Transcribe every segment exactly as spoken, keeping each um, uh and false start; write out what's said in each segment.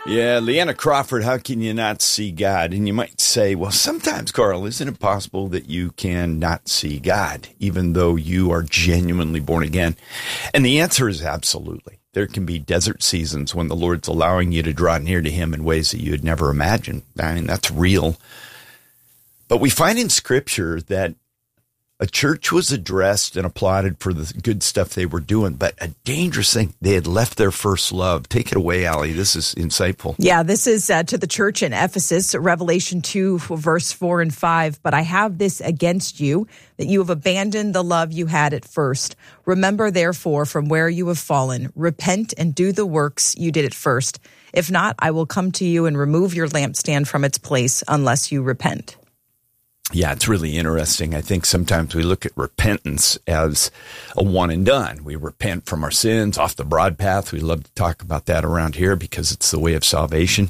Yeah, Leanna Crawford, how can you not see God? And you might say, well, sometimes, Carl, isn't it possible that you can not see God, even though you are genuinely born again? And the answer is absolutely. There can be desert seasons when the Lord's allowing you to draw near to him in ways that you had never imagined. I mean, that's real. But we find in Scripture that a church was addressed and applauded for the good stuff they were doing, but a dangerous thing, they had left their first love. Take it away, Allie. This is insightful. Yeah, this is uh, to the church in Ephesus, Revelation two, verse four and five. But I have this against you, that you have abandoned the love you had at first. Remember, therefore, from where you have fallen, repent and do the works you did at first. If not, I will come to you and remove your lampstand from its place unless you repent. Yeah, it's really interesting. I think sometimes we look at repentance as a one and done. We repent from our sins off the broad path. We love to talk about that around here because it's the way of salvation.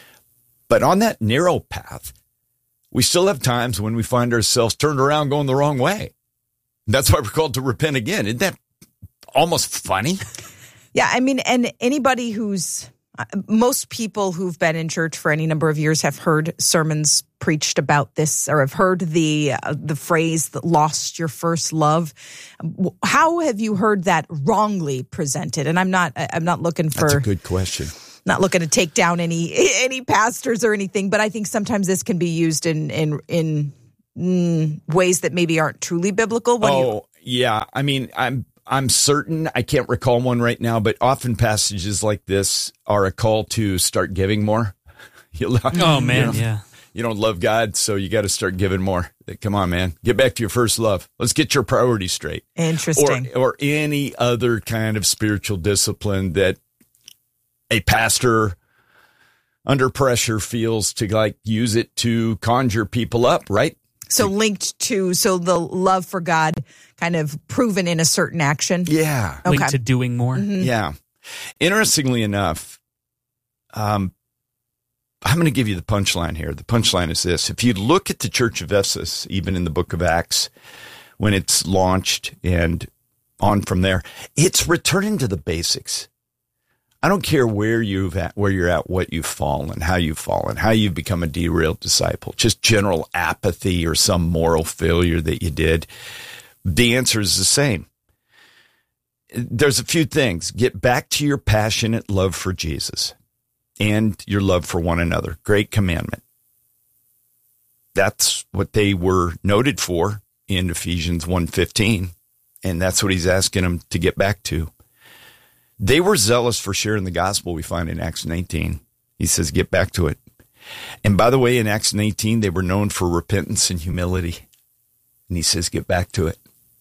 But on that narrow path, we still have times when we find ourselves turned around going the wrong way. That's why we're called to repent again. Isn't that almost funny? Yeah, I mean, and anybody who's, most people who've been in church for any number of years have heard sermons preached about this, or have heard the uh, the phrase that lost your first love. How have you heard that wrongly presented? And I'm not I'm not looking for That's a good question. Not looking to take down any any pastors or anything, but I think sometimes this can be used in in in mm, ways that maybe aren't truly biblical. What oh, do you- yeah. I mean, I'm I'm certain, I can't recall one right now, but often passages like this are a call to start giving more. You, oh, man, you know, yeah. You don't love God, so you got to start giving more. Come on, man. Get back to your first love. Let's get your priorities straight. Interesting. Or, or any other kind of spiritual discipline that a pastor under pressure feels to like use it to conjure people up, right? So linked to, so the love for God kind of proven in a certain action? Yeah. Okay. Linked to doing more? Mm-hmm. Yeah. Interestingly enough, um, I'm going to give you the punchline here. The punchline is this. If you look at the Church of Ephesus, even in the book of Acts, when it's launched and on from there, it's returning to the basics. I don't care where you've at, where you're at, what you've fallen, how you've fallen, how you've become a derailed disciple, just general apathy or some moral failure that you did. The answer is the same. There's a few things. Get back to your passionate love for Jesus and your love for one another. Great commandment. That's what they were noted for in Ephesians one fifteen, and that's what he's asking them to get back to. They were zealous for sharing the gospel, we find in Acts nineteen. He says, get back to it. And by the way, in Acts nineteen, they were known for repentance and humility. And he says, get back to it.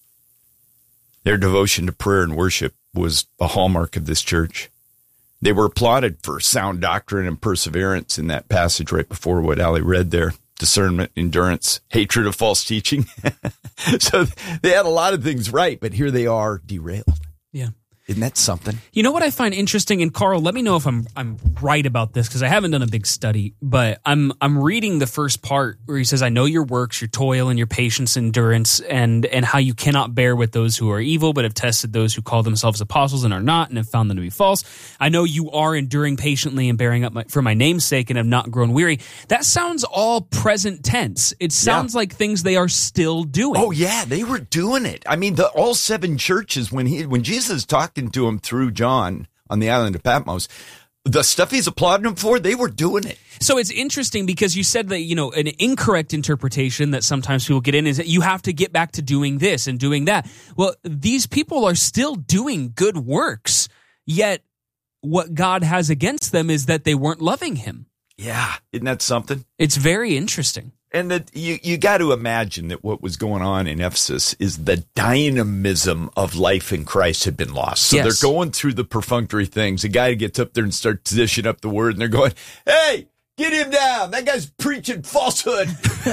Their devotion to prayer and worship was a hallmark of this church. They were applauded for sound doctrine and perseverance in that passage right before what Ali read there. Discernment, endurance, hatred of false teaching. So they had a lot of things right, but here they are derailed. Yeah. Isn't that something? You know what I find interesting, and Carl, let me know if I'm I'm right about this because I haven't done a big study, but I'm I'm reading the first part where he says, "I know your works, your toil, and your patience, endurance, and and how you cannot bear with those who are evil, but have tested those who call themselves apostles and are not, and have found them to be false. I know you are enduring patiently and bearing up my, for my name's sake, and have not grown weary." That sounds all present tense. It sounds yeah. like things they are still doing. Oh yeah, they were doing it. I mean, the all seven churches when he when Jesus talked to him through John on the island of Patmos, the stuff he's applauding him for, they were doing it. So it's interesting because you said that, you know, an incorrect interpretation that sometimes people get in is that you have to get back to doing this and doing that. Well, these people are still doing good works, yet what God has against them is that they weren't loving him. Yeah. Isn't that something? It's very interesting. And that you, you got to imagine that what was going on in Ephesus is the dynamism of life in Christ had been lost. So yes. They're going through the perfunctory things. A guy gets up there and starts dishing up the word, and they're going, "Hey, get him down. That guy's preaching falsehood.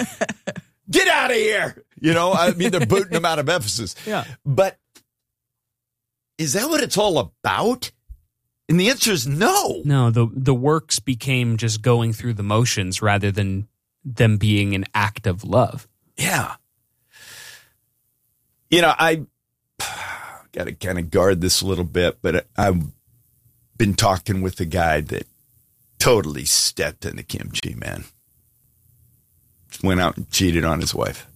Get out of here." You know, I mean, they're booting him out of Ephesus. Yeah. But is that what it's all about? And the answer is no. No, the the works became just going through the motions rather than them being an act of love. Yeah. You know, I got to kind of guard this a little bit, but I've been talking with a guy that totally stepped in the kimchi, man. Just went out and cheated on his wife.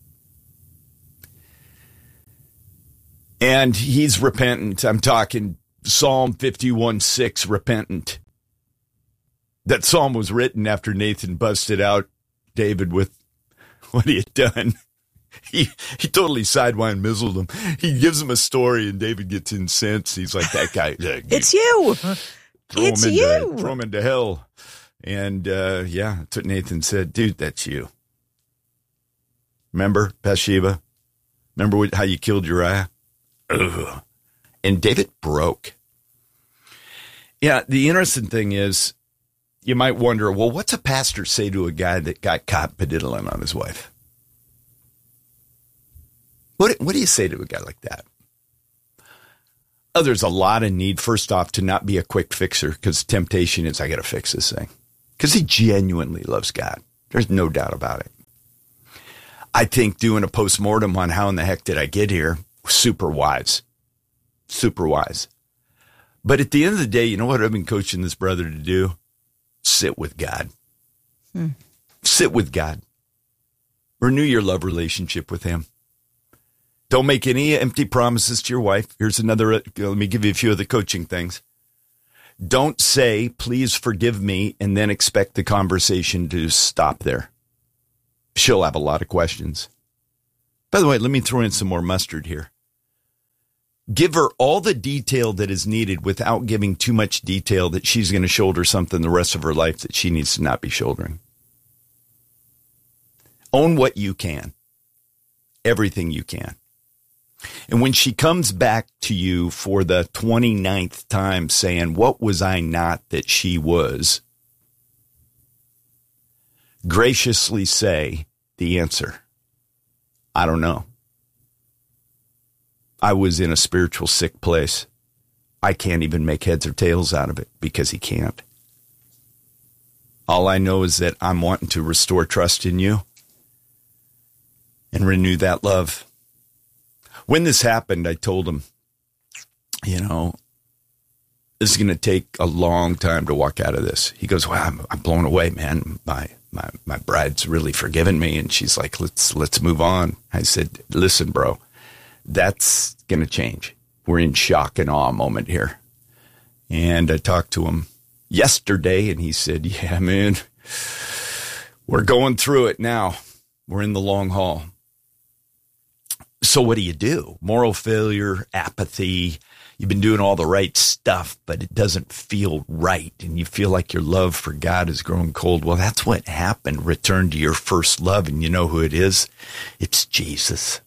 And he's repentant. I'm talking Psalm fifty-one six, repentant. That psalm was written after Nathan busted out David with what he had done. He he totally sidewined, mizzled him. He gives him a story, and David gets incensed. He's like, that guy. Uh, it's you. Throw it's him into, you. Throw him into hell. And, uh, yeah, that's what Nathan said. Dude, that's you. Remember Bathsheba? Remember what, how you killed Uriah? Ugh. And David broke. Yeah, the interesting thing is, you might wonder, well, what's a pastor say to a guy that got caught pediddling on his wife? What, what do you say to a guy like that? Oh, there's a lot of need, first off, to not be a quick fixer, because temptation is, I got to fix this thing. Because he genuinely loves God. There's no doubt about it. I think doing a postmortem on how in the heck did I get here, super wise. Super wise. But at the end of the day, you know what I've been coaching this brother to do? Sit with God. Hmm. Sit with God. Renew your love relationship with him. Don't make any empty promises to your wife. Here's another, let me give you a few of the coaching things. Don't say, please forgive me, and then expect the conversation to stop there. She'll have a lot of questions. By the way, let me throw in some more mustard here. Give her all the detail that is needed without giving too much detail that she's going to shoulder something the rest of her life that she needs to not be shouldering. Own what you can. Everything you can. And when she comes back to you for the twenty-ninth time saying, what was I not that she was? Graciously say the answer. I don't know. I was in a spiritual sick place. I can't even make heads or tails out of it because he can't. All I know is that I'm wanting to restore trust in you and renew that love. When this happened, I told him, you know, this is going to take a long time to walk out of this. He goes, wow, I'm, I'm blown away, man. My, my, my bride's really forgiven me. And she's like, let's, let's move on. I said, listen, bro, that's going to change. We're in shock and awe moment here. And I talked to him yesterday and he said, yeah, man, we're going through it now. We're in the long haul. So what do you do? Moral failure, apathy. You've been doing all the right stuff, but it doesn't feel right. And you feel like your love for God is growing cold. Well, that's what happened. Return to your first love. And you know who it is? It's Jesus.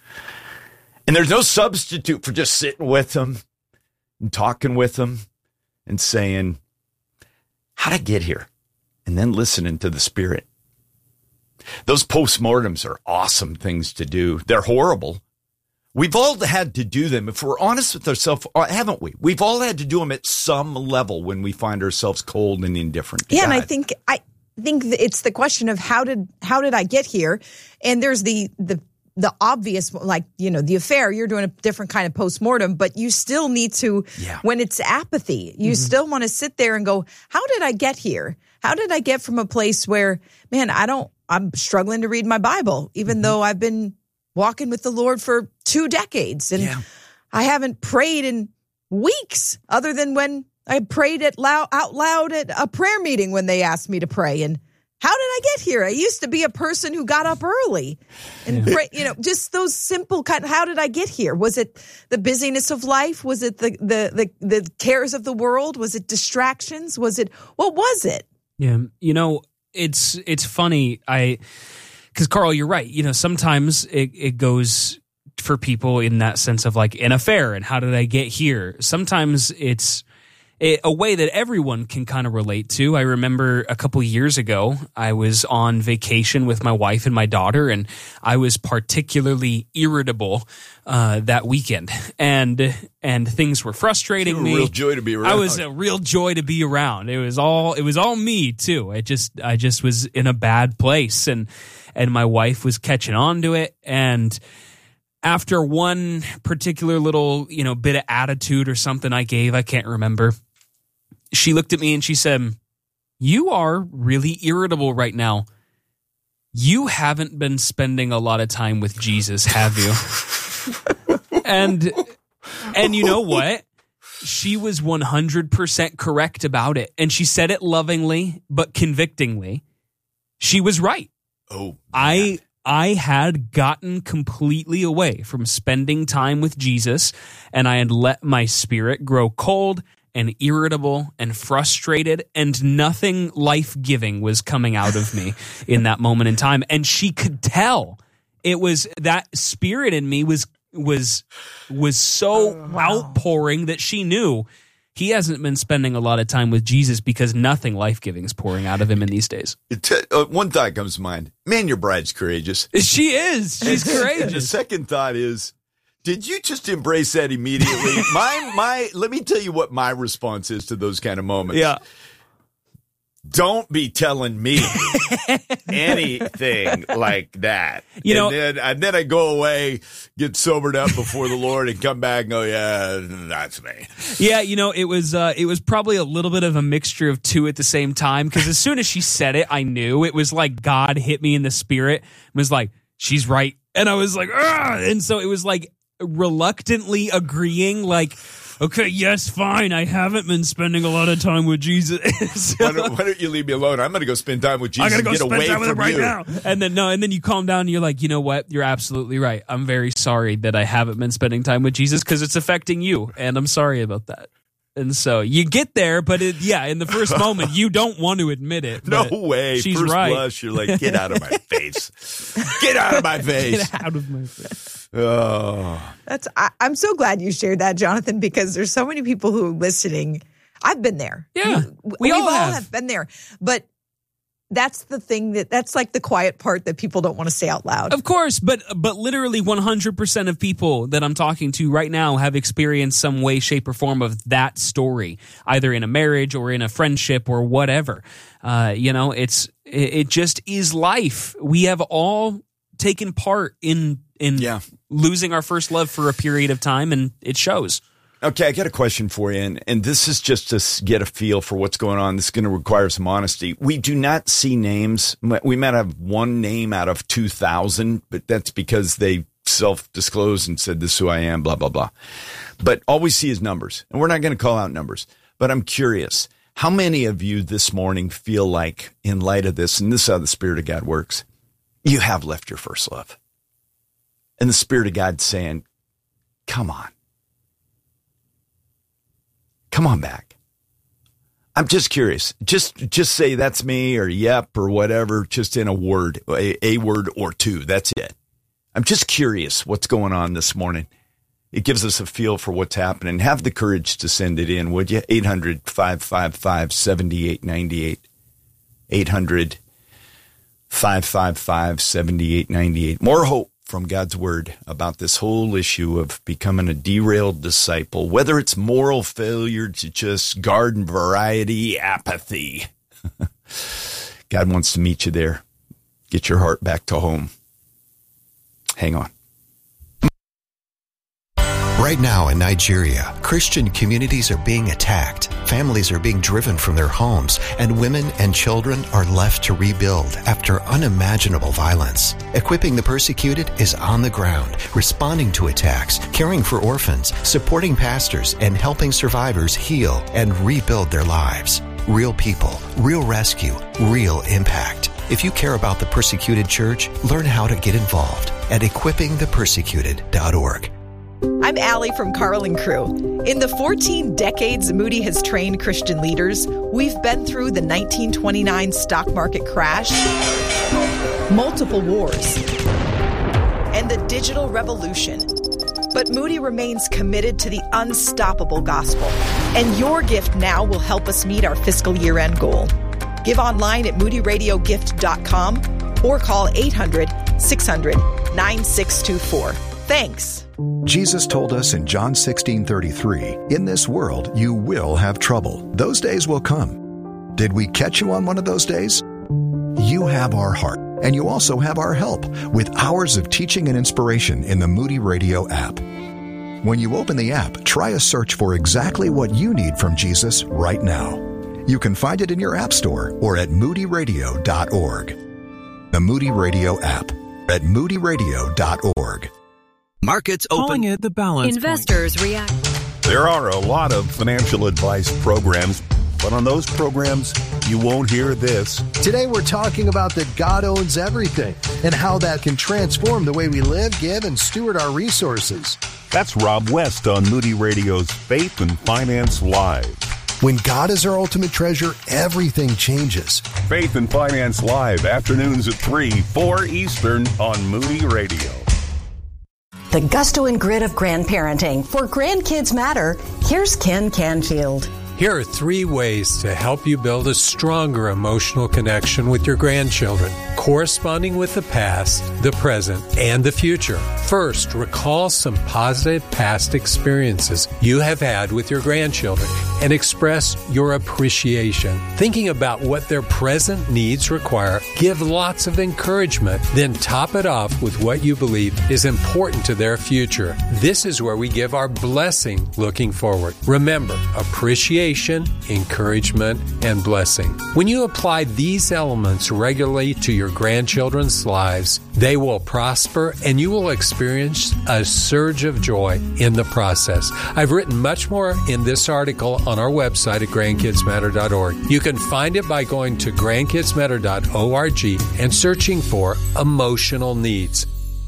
And there's no substitute for just sitting with him and talking with him and saying, how'd I get here? And then listening to the Spirit. Those postmortems are awesome things to do. They're horrible. We've all had to do them. If we're honest with ourselves, haven't we? We've all had to do them at some level when we find ourselves cold and indifferent to Yeah, God. and I think I think it's the question of how did how did I get here? And there's the the the obvious, like, you know, the affair, you're doing a different kind of postmortem, but you still need to, yeah. when it's apathy, you mm-hmm. still want to sit there and go, how did I get here? How did I get from a place where, man, I don't, I'm struggling to read my Bible, even mm-hmm. though I've been walking with the Lord for two decades and yeah. I haven't prayed in weeks other than when I prayed it loud, out loud at a prayer meeting when they asked me to pray. And how did I get here? I used to be a person who got up early and, yeah. pray, you know, just those simple kind of, how did I get here? Was it the busyness of life? Was it the, the, the, the cares of the world? Was it distractions? Was it, what was it? Yeah. You know, it's, it's funny. I, cause Carl, you're right. You know, sometimes it, it goes for people in that sense of like an affair and how did I get here? Sometimes it's a way that everyone can kind of relate to. I remember a couple years ago, I was on vacation with my wife and my daughter, and I was particularly irritable uh, that weekend, and and things were frustrating you were me. A real joy to be around. I was a real joy to be around. It was all it was all me too. I just I just was in a bad place, and and my wife was catching on to it, and after one particular little, you know, bit of attitude or something I gave, I can't remember, she looked at me and she said, you are really irritable right now. You haven't been spending a lot of time with Jesus, have you? and and you know what? She was one hundred percent correct about it. And she said it lovingly, but convictingly. She was right. Oh, I I had gotten completely away from spending time with Jesus, and I had let my spirit grow cold and irritable and frustrated, and nothing life-giving was coming out of me in that moment in time. And she could tell. It was that spirit in me was was was so oh, wow. outpouring that she knew he hasn't been spending a lot of time with Jesus because nothing life-giving is pouring out of him in these days. It, uh, one thought comes to mind. Man, your bride's courageous. She is. She's courageous. And the second thought is, did you just embrace that immediately? my my. Let me tell you what my response is to those kind of moments. Yeah. Don't be telling me anything like that. You know, and then, and then I go away, get sobered up before the Lord, and come back and go, yeah, that's me. Yeah, you know, it was uh, it was probably a little bit of a mixture of two at the same time, because as soon as she said it, I knew. It was like God hit me in the spirit and was like, she's right. And I was like, ah! And so it was like reluctantly agreeing, like, okay, yes, fine. I haven't been spending a lot of time with Jesus. so, why, don't, why don't you leave me alone? I'm going to go spend time with Jesus I gotta go and get spend away time with from him right you. now. And then no, and then you calm down and you're like, you know what? You're absolutely right. I'm very sorry that I haven't been spending time with Jesus because it's affecting you, and I'm sorry about that. And so you get there, but it, yeah, in the first moment, you don't want to admit it. No way. She's First right. blush, you're like, get out of my face. Get out of my face. Get out of my face. Oh. That's. I, I'm so glad you shared that, Jonathan, because there's so many people who are listening. I've been there. Yeah, you, we we've all all have. have been there. But that's the thing that that's like the quiet part that people don't want to say out loud. Of course, but but literally one hundred percent of people that I'm talking to right now have experienced some way, shape, or form of that story, either in a marriage or in a friendship or whatever. Uh, you know, it's it, it just is life. We have all taken part in in Yeah. losing our first love for a period of time, and it shows. Okay, I got a question for you, and, and this is just to get a feel for what's going on. This is going to require some honesty. We do not see names. We might have one name out of two thousand, but that's because they self-disclosed and said, this is who I am, blah, blah, blah. But all we see is numbers, and we're not going to call out numbers. But I'm curious, how many of you this morning feel like, in light of this, and this is how the Spirit of God works, you have left your first love? And the Spirit of God saying, come on. Come on back. I'm just curious. Just just say that's me or yep or whatever, just in a word, a, a word or two. That's it. I'm just curious what's going on this morning. It gives us a feel for what's happening. Have the courage to send it in, would you? eight hundred, five five five, seven eight nine eight. eight hundred, five five five, seven eight nine eight. More hope from God's word about this whole issue of becoming a derailed disciple, whether it's moral failure to just garden variety apathy. God wants to meet you there. Get your heart back to home. Hang on. Right now in Nigeria, Christian communities are being attacked, families are being driven from their homes, and women and children are left to rebuild after unimaginable violence. Equipping the Persecuted is on the ground, responding to attacks, caring for orphans, supporting pastors, and helping survivors heal and rebuild their lives. Real people, real rescue, real impact. If you care about the persecuted church, learn how to get involved at equipping the persecuted dot org. I'm Allie from Carl and Crew. In the fourteen decades Moody has trained Christian leaders, we've been through the nineteen twenty-nine stock market crash, multiple wars, and the digital revolution. But Moody remains committed to the unstoppable gospel, and your gift now will help us meet our fiscal year-end goal. Give online at moody radio gift dot com or call eight hundred, six hundred, nine six two four. Thanks. Jesus told us in John sixteen thirty-three, in this world you will have trouble. Those days will come. Did we catch you on one of those days? You have our heart, and you also have our help with hours of teaching and inspiration in the Moody Radio app. When you open the app, try a search for exactly what you need from Jesus right now. You can find it in your app store or at moody radio dot org. The Moody Radio app at moody radio dot org. Markets open. Calling it the balance Investors point. react. There are a lot of financial advice programs, but on those programs, you won't hear this. Today we're talking about that God owns everything and how that can transform the way we live, give, and steward our resources. That's Rob West on Moody Radio's Faith and Finance Live. When God is our ultimate treasure, everything changes. Faith and Finance Live, afternoons at three, four Eastern on Moody Radio. The gusto and grit of grandparenting. For Grandkids Matter, here's Ken Canfield. Here are three ways to help you build a stronger emotional connection with your grandchildren, corresponding with the past, the present, and the future. First, recall some positive past experiences you have had with your grandchildren and express your appreciation. Thinking about what their present needs require, give lots of encouragement, then top it off with what you believe is important to their future. This is where we give our blessing looking forward. Remember, appreciation, encouragement, and blessing. When you apply these elements regularly to your grandchildren's lives, they will prosper and you will experience a surge of joy in the process. I've written much more in this article on our website at grandkids matter dot org. You can find it by going to grandkids matter dot org and searching for emotional needs.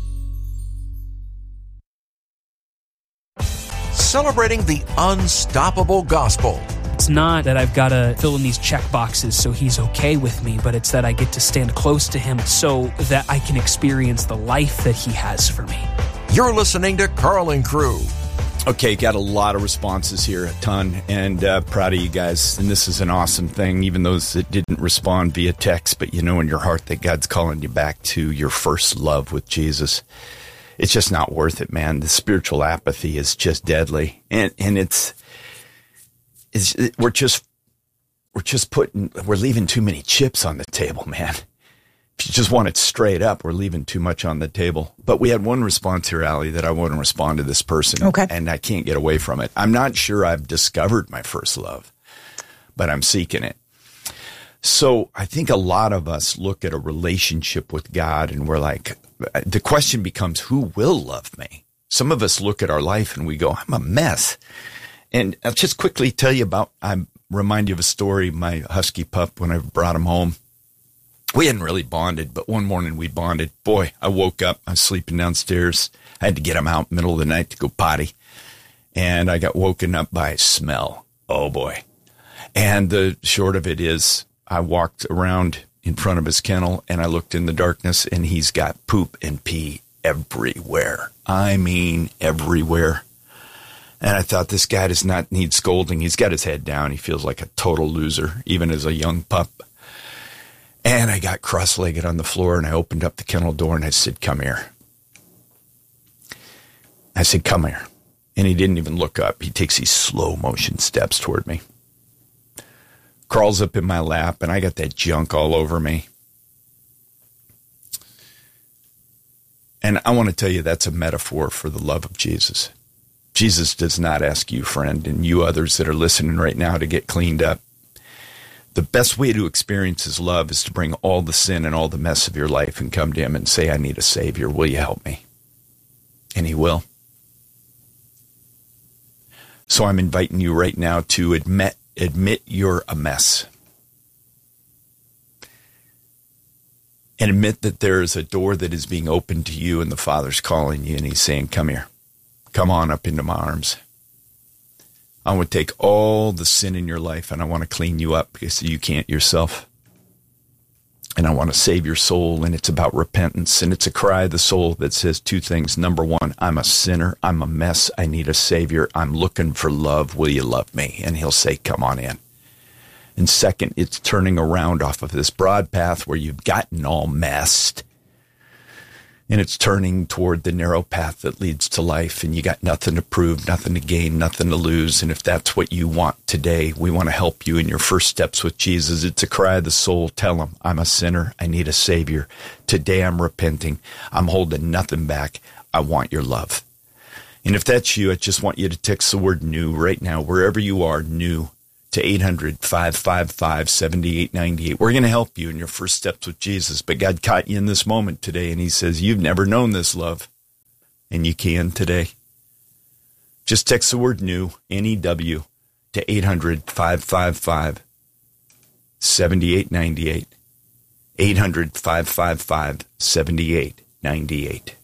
Celebrating the unstoppable gospel. It's not that I've got to fill in these check boxes so he's okay with me, but it's that I get to stand close to him so that I can experience the life that he has for me. You're listening to Carl and Crew. Okay, got a lot of responses here, a ton, and uh, proud of you guys. And this is an awesome thing, even those that didn't respond via text, but you know in your heart that God's calling you back to your first love with Jesus. It's just not worth it, man. The spiritual apathy is just deadly. And and it's, it's we're just we're just putting we're leaving too many chips on the table, man. If you just want it straight up, we're leaving too much on the table. But we had one response here, Allie, that I want to respond to this person. Okay. And I can't get away from it. I'm not sure I've discovered my first love, but I'm seeking it. So I think a lot of us look at a relationship with God and we're like, the question becomes, who will love me? Some of us look at our life and we go, I'm a mess. And I'll just quickly tell you about, I remind you of a story, my husky pup, when I brought him home. We hadn't really bonded, but one morning we bonded. Boy, I woke up, I was sleeping downstairs. I had to get him out in the middle of the night to go potty. And I got woken up by a smell. Oh boy. And the short of it is, I walked around in front of his kennel and I looked in the darkness and he's got poop and pee everywhere. I mean, everywhere. And I thought, this guy does not need scolding. He's got his head down. He feels like a total loser, even as a young pup. And I got cross-legged on the floor and I opened up the kennel door and I said, come here. I said, come here. And he didn't even look up. He takes these slow motion steps toward me. Crawls up in my lap, and I got that junk all over me. And I want to tell you that's a metaphor for the love of Jesus. Jesus does not ask you, friend, and you others that are listening right now, to get cleaned up. The best way to experience his love is to bring all the sin and all the mess of your life and come to him and say, I need a Savior. Will you help me? And he will. So I'm inviting you right now to admit Admit you're a mess. And admit that there is a door that is being opened to you and the Father's calling you and he's saying, come here. Come on up into my arms. I want to take all the sin in your life and I want to clean you up because you can't yourself. And I want to save your soul, and it's about repentance, and it's a cry of the soul that says two things. Number one, I'm a sinner. I'm a mess. I need a Savior. I'm looking for love. Will you love me? And he'll say, come on in. And second, it's turning around off of this broad path where you've gotten all messed, and it's turning toward the narrow path that leads to life, and you got nothing to prove, nothing to gain, nothing to lose. And if that's what you want today, we want to help you in your first steps with Jesus. It's a cry of the soul. Tell him, I'm a sinner. I need a Savior. Today I'm repenting. I'm holding nothing back. I want your love. And if that's you, I just want you to text the word new right now, wherever you are, new, to eight hundred, five five five, seven eight nine eight. We're going to help you in your first steps with Jesus. But God caught you in this moment today, and he says, you've never known this love, and you can today. Just text the word new, N E W, to eight hundred, five five five, seven eight nine eight. eight hundred, five five five, seven eight nine eight.